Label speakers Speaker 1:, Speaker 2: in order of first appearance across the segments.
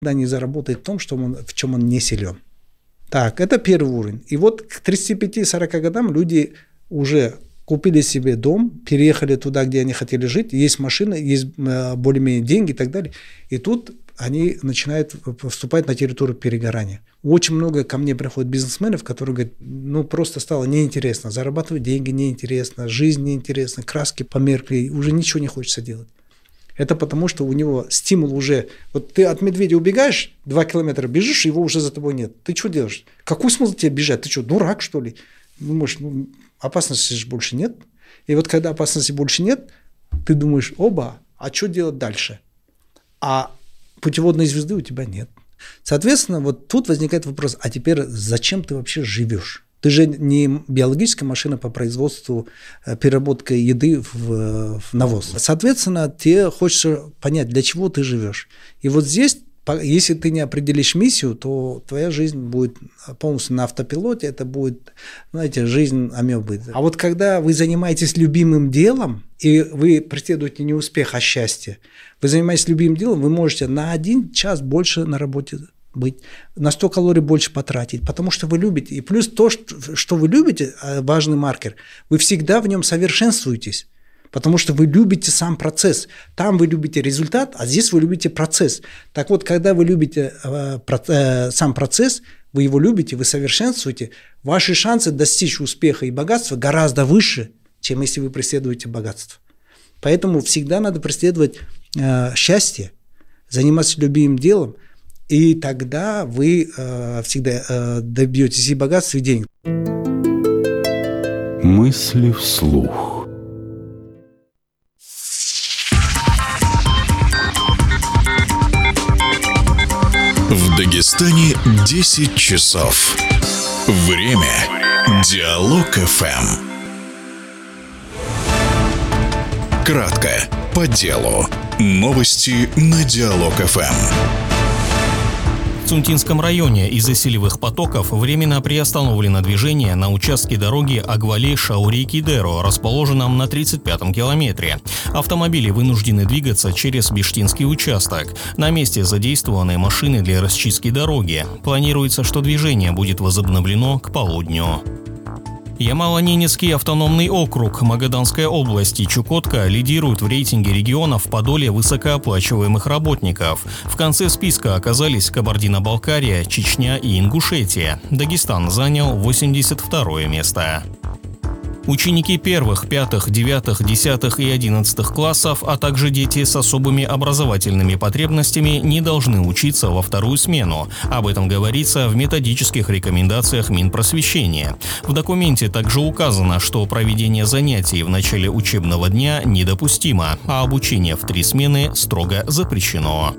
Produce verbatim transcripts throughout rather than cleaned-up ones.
Speaker 1: не заработает в том, что он, в чем он не силен. Так, это первый уровень. И вот к тридцати пяти сорока годам люди уже купили себе дом, переехали туда, где они хотели жить, есть машина, есть более-менее деньги и так далее. И тут они начинают вступать на территорию перегорания. Очень много ко мне приходят бизнесменов, которые говорят, ну просто стало неинтересно, зарабатывать деньги неинтересно, жизнь неинтересна, краски померкли, уже ничего не хочется делать. Это потому, что у него стимул уже... Вот ты от медведя убегаешь, два километра бежишь, его уже за тобой нет. Ты что делаешь? Какой смысл тебе бежать? Ты что, дурак, что ли? Думаешь, ну, опасности же больше нет. И вот когда опасности больше нет, ты думаешь, оба, а что делать дальше? А путеводной звезды у тебя нет. Соответственно, вот тут возникает вопрос, а теперь зачем ты вообще живешь? Ты же не биологическая машина по производству, переработке еды в, в навоз. Соответственно, тебе хочется понять, для чего ты живешь. И вот здесь, если ты не определишь миссию, то твоя жизнь будет полностью на автопилоте, это будет, знаете, жизнь амебы. А вот когда вы занимаетесь любимым делом, и вы преследуете не успех, а счастье, вы занимаетесь любимым делом, вы можете на один час больше на работе быть, на сто калорий больше потратить, потому что вы любите. И плюс то, что вы любите, важный маркер, вы всегда в нем совершенствуетесь, потому что вы любите сам процесс. Там вы любите результат, а здесь вы любите процесс. Так вот, когда вы любите сам процесс, вы его любите, вы совершенствуете, ваши шансы достичь успеха и богатства гораздо выше, чем если вы преследуете богатство. Поэтому всегда надо преследовать счастье, заниматься любимым делом, и тогда вы э, всегда э, добьетесь и богатства, и денег.
Speaker 2: Мысли вслух.
Speaker 3: В Дагестане десять часов. Время. Диалог эф эм. Кратко, по делу. Новости на Диалог эф эм.
Speaker 4: В Цунтинском районе из-за селевых потоков временно приостановлено движение на участке дороги Агвали-Шаури-Кидеро, расположенном на тридцать пятом километре. Автомобили вынуждены двигаться через Биштинский участок. На месте задействованы машины для расчистки дороги. Планируется, что движение будет возобновлено к полудню. Ямало-Ненецкий автономный округ, Магаданская область и Чукотка лидируют в рейтинге регионов по доле высокооплачиваемых работников. В конце списка оказались Кабардино-Балкария, Чечня и Ингушетия. Дагестан занял восемьдесят второе место. Ученики первых, пятых, девятых, десятых и одиннадцатых классов, а также дети с особыми образовательными потребностями не должны учиться во вторую смену. Об этом говорится в методических рекомендациях Минпросвещения. В документе также указано, что проведение занятий в начале учебного дня недопустимо, а обучение в три смены строго запрещено.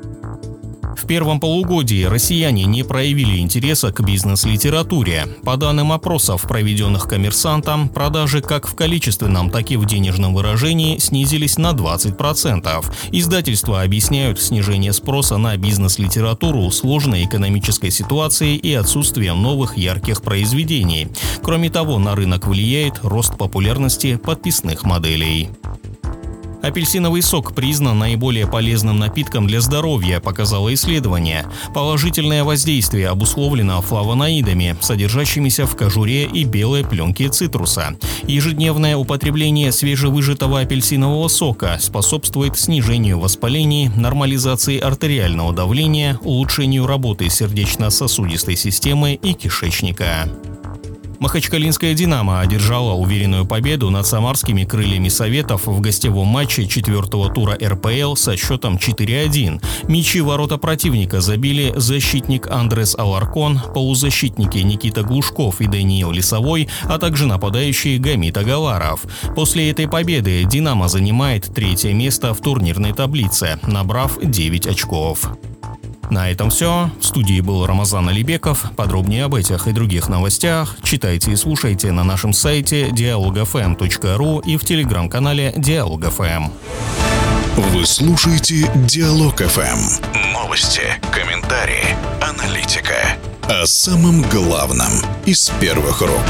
Speaker 4: В первом полугодии россияне не проявили интереса к бизнес-литературе. По данным опросов, проведенных «Коммерсантом», продажи как в количественном, так и в денежном выражении снизились на двадцать процентов. Издательства объясняют снижение спроса на бизнес-литературу сложной экономической ситуацией и отсутствием новых ярких произведений. Кроме того, на рынок влияет рост популярности подписных моделей. Апельсиновый сок признан наиболее полезным напитком для здоровья, показало исследование. Положительное воздействие обусловлено флавоноидами, содержащимися в кожуре и белой пленке цитруса. Ежедневное употребление свежевыжатого апельсинового сока способствует снижению воспалений, нормализации артериального давления, улучшению работы сердечно-сосудистой системы и кишечника. Махачкалинская «Динамо» одержала уверенную победу над самарскими «Крыльями Советов» в гостевом матче четвертого тура эр пэ эл со счетом четыре один. Мячи в ворота противника забили защитник Андрес Аларкон, полузащитники Никита Глушков и Даниил Лисовой, а также нападающий Гамит Агаларов. После этой победы «Динамо» занимает третье место в турнирной таблице, набрав девять очков. На этом все. В студии был Рамазан Алибеков. Подробнее об этих и других новостях читайте и слушайте на нашем сайте диалог эф эм точка ру и в телеграм-канале Диалог эф эм.
Speaker 3: Вы слушаете Диалог эф эм. Новости, комментарии, аналитика. О самом главном из первых рук.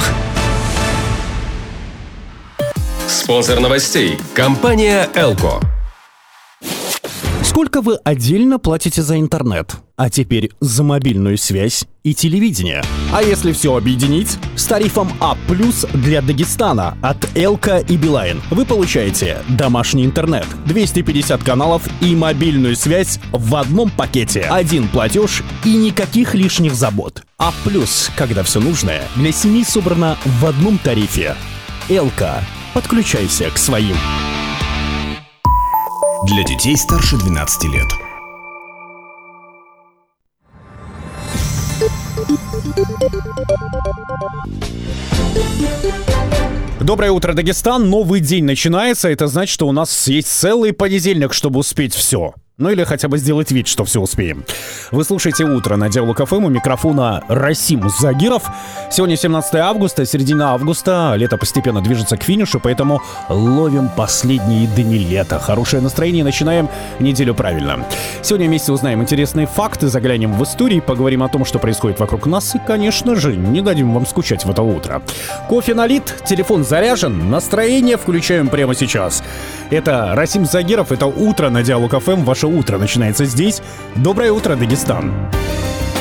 Speaker 5: Спонсор новостей – компания «Элко». Сколько вы отдельно платите за интернет? А теперь за мобильную связь и телевидение. А если все объединить? С тарифом А плюс для Дагестана от Элка и Билайн вы получаете домашний интернет, двести пятьдесят каналов и мобильную связь в одном пакете. Один платеж и никаких лишних забот. А плюс, когда все нужное для семьи собрано в одном тарифе. Элка. Подключайся к своим.
Speaker 3: Для детей старше двенадцати лет.
Speaker 5: Доброе утро, Дагестан. Новый день начинается. Это значит, что у нас есть целый понедельник, чтобы успеть все. Ну или хотя бы сделать вид, что все успеем. Вы слушаете «Утро» на Диалог эф эм. У микрофона Расим Загиров. Сегодня семнадцатое августа, середина августа. Лето постепенно движется к финишу, поэтому ловим последние дни лета. Хорошее настроение, начинаем неделю правильно. Сегодня вместе узнаем интересные факты, заглянем в историю, поговорим о том, что происходит вокруг нас и, конечно же, не дадим вам скучать в это утро. Кофе налит, телефон заряжен, настроение включаем прямо сейчас. Это Расим Загиров, это «Утро» на Диалог эф эм. Ваше утро начинается здесь. Доброе утро, Дагестан.